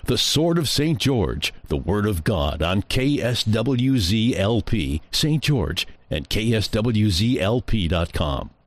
The Sword of St. George, the Word of God on KSWZ-LP, St. George, and KSWZ-LP.com.